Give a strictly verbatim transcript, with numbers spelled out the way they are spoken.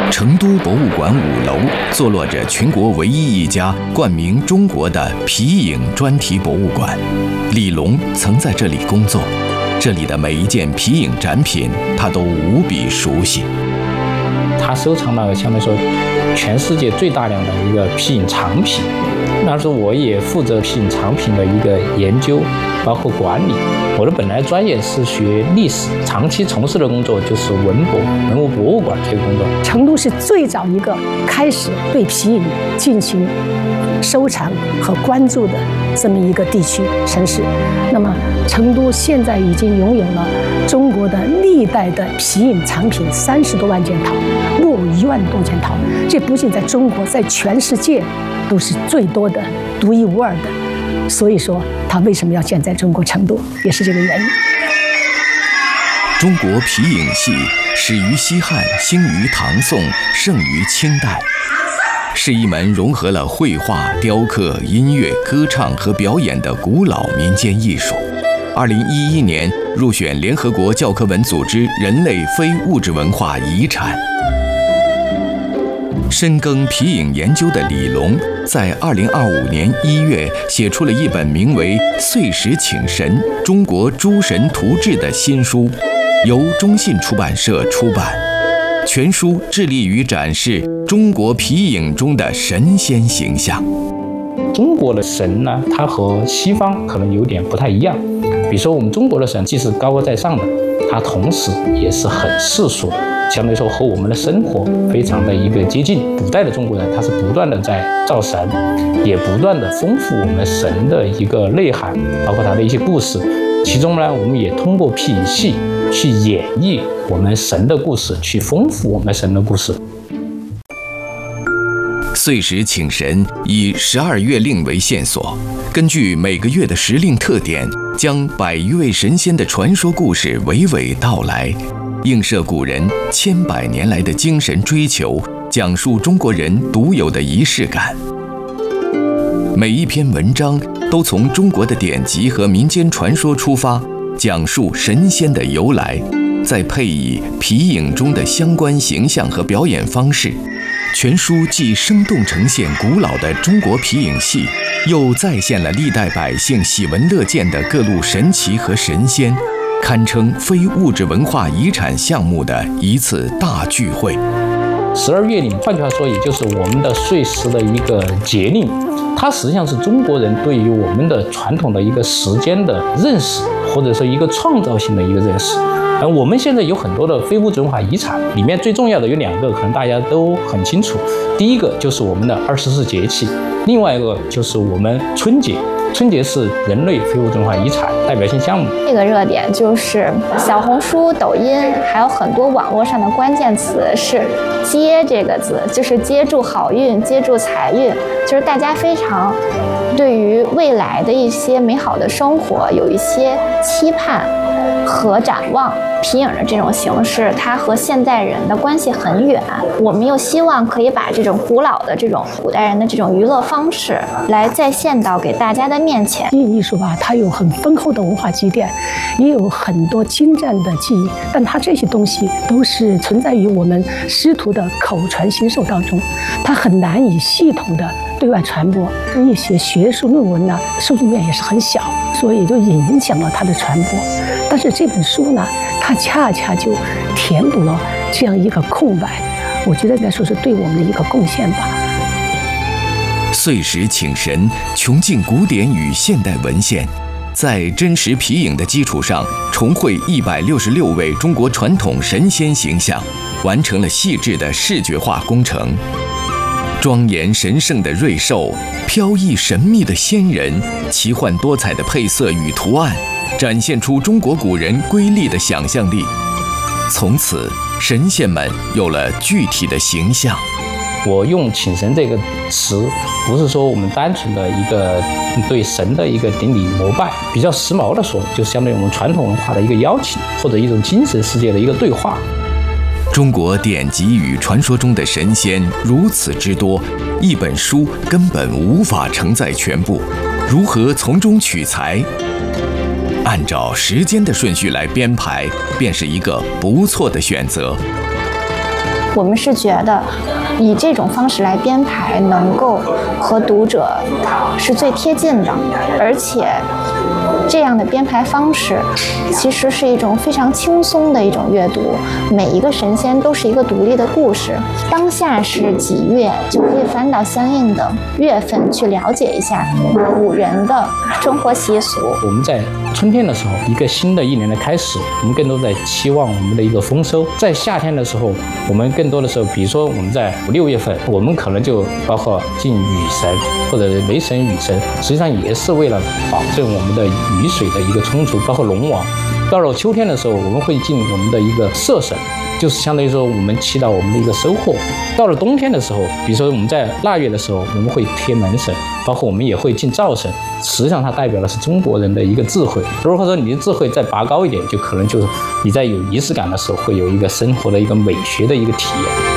成都博物馆五楼坐落着全国唯一一家冠名中国的皮影专题博物馆。李龙曾在这里工作，这里的每一件皮影展品，他都无比熟悉。 他收藏了相当于说全世界最大量的一个皮影藏品。那时候我也负责皮影藏品的一个研究，包括管理。我的本来专业是学历史，长期从事的工作就是文博、文物博物馆这个工作。 成都是最早一个开始对皮影进行收藏和关注的这么一个地区城市。那么，成都现在已经拥有了中国的历代的皮影藏品三十多万件套，木偶一万多件套。这不仅在中国，在全世界都是最多的、独一无二的。所以说，它为什么要建在中国成都，也是这个原因。 中国皮影戏始于西汉，兴于唐宋，盛于清代，是一门融合了绘画、雕刻、音乐、歌唱和表演的古老民间艺术。二零一一年入选联合国教科文组织人类非物质文化遗产。深耕皮影研究的李龙，在二零二五年一月写出了一本名为《岁时请神：中国诸神图志》的新书，由中信出版社出版。全书致力于展示中国皮影中的神仙形象。 中国的神呢，它和西方可能有点不太一样。比如说，我们中国的神既是高高在上的，它同时也是很世俗的。相对来说和我们的生活非常的一个接近。古代的中国人他是不断的在造神，也不断的丰富我们神的一个内涵，包括他的一些故事。其中呢，我们也通过皮影戏去演绎我们神的故事，去丰富我们神的故事。 岁时请神以十二月令为线索，根据每个月的时令特点，将百余位神仙的传说故事娓娓道来，映射古人千百年来的精神追求，讲述中国人独有的仪式感。每一篇文章都从中国的典籍和民间传说出发，讲述神仙的由来，再配以皮影中的相关形象和表演方式。全书既生动呈现古老的中国皮影戏，又再现了历代百姓喜闻乐见的各路神奇和神仙，堪称非物质文化遗产项目的一次大聚会。 十二月令，换句话说，也就是我们的岁时的一个节令，它实际上是中国人对于我们的传统的一个时间的认识，或者说一个创造性的一个认识。而我们现在有很多的非物质文化遗产，里面最重要的有两个，可能大家都很清楚。第一个就是我们的二十四节气，另外一个就是我们春节。春节是人类非物质文化遗产代表性项目。 这个热点就是小红书、抖音，还有很多网络上的关键词是“接”这个字，就是接住好运、接住财运，就是大家非常对于未来的一些美好的生活有一些期盼和展望。皮影的这种形式，它和现代人的关系很远，我们又希望可以把这种古老的这种古代人的这种娱乐方式来再现到给大家的面前。 皮影艺术吧，它有很丰厚的文化积淀，也有很多精湛的技艺，但它这些东西都是存在于我们师徒的口传心授当中，它很难以系统的对外传播。一些学术论文呢，受众面也是很小，所以就影响了它的传播。但是这本书呢，它恰恰就填补了这样一个空白，我觉得来说是对我们的一个贡献吧。 岁时请神穷尽古典与现代文献，在真实皮影的基础上，重绘一百六十六位中国传统神仙形象，完成了细致的视觉化工程。庄严神圣的瑞兽，飘逸神秘的仙人，奇幻多彩的配色与图案，展现出中国古人瑰丽的想象力。从此，神仙们有了具体的形象。 我用请神这个词，不是说我们单纯的一个对神的一个顶礼膜拜，比较时髦的说，就是相对于我们传统文化的一个邀请，或者一种精神世界的一个对话。 中国典籍与传说中的神仙如此之多，一本书根本无法承载全部，如何从中取材？按照时间的顺序来编排，便是一个不错的选择。 我们是觉得以这种方式来编排，能够和读者是最贴近的，而且这样的编排方式其实是一种非常轻松的一种阅读，每一个神仙都是一个独立的故事。当下是几月，就可以翻到相应的月份去了解一下古人的生活习俗。 我们在春天的时候，一个新的一年的开始，我们更多在期望我们的一个丰收。在夏天的时候，我们更多的时候，比如说我们在五六月份，我们可能就包括敬雨神或者雷神、雨神，实际上也是为了保证我们的雨水的一个充足，包括龙王。到了秋天的时候，我们会敬我们的一个社神，就是相当于说我们祈祷我们的一个收获。到了冬天的时候，比如说我们在腊月的时候，我们会贴门神，包括我们也会敬灶神。实际上它代表的是中国人的一个智慧。如果说你的智慧再拔高一点，就可能就是你在有仪式感的时候，会有一个生活的一个美学的一个体验。